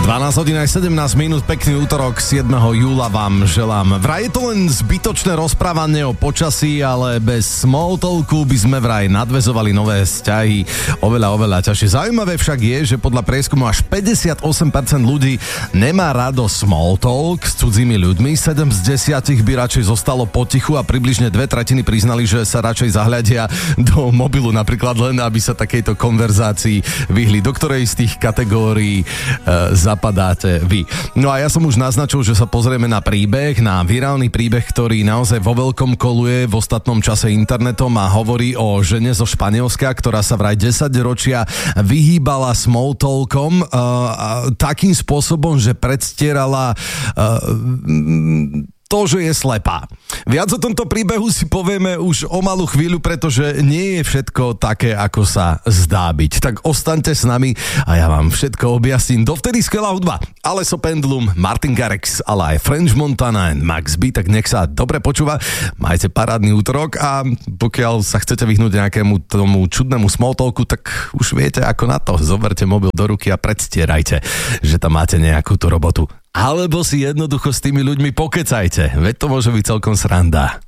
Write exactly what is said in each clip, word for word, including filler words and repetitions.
dvanásť hodín aj sedemnásť minút, pekný útorok siedmeho júla vám želám. Vraj je to len zbytočné rozprávanie o počasí, ale bez small talku by sme vraj nadväzovali nové vzťahy oveľa, oveľa ťažšie. Zaujímavé však je, že podľa prieskumu až päťdesiatosem percent ľudí nemá rado small talk s cudzími ľuďmi, sedem z desiatich by radšej zostalo potichu a približne dve tretiny priznali, že sa radšej zahľadia do mobilu, napríklad len, aby sa takejto konverzácii vyhli. Do ktorej z tých kategórií e, zapadáte vy? No a ja som už naznačil, že sa pozrieme na príbeh, na virálny príbeh, ktorý naozaj vo veľkom koluje v ostatnom čase internetom a hovorí o žene zo Španielska, ktorá sa vraj desaťročia vyhýbala small talkom e, takým spôsobom, že predstierala e, to, že je slepá. Viac o tomto príbehu si povieme už o malú chvíľu, pretože nie je všetko také, ako sa zdá byť. Tak ostaňte s nami a ja vám všetko objasním. Dovtedy skvelá hudba. Alesso Pendulum, Martin Garrix, ale aj French Montana and Max B, tak nech sa dobre počúva. Majte parádny útorok a pokiaľ sa chcete vyhnúť nejakému tomu čudnému small talku, tak už viete ako na to. Zoberte mobil do ruky a predstierajte, že tam máte nejakú tú robotu. Alebo si jednoducho s tými ľuďmi pokecajte. Veď to môže byť celkom sranda.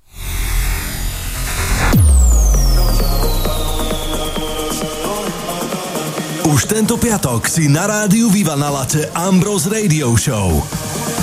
Už tento piatok si na rádiu Viva na laťe Ambrose Radio Show.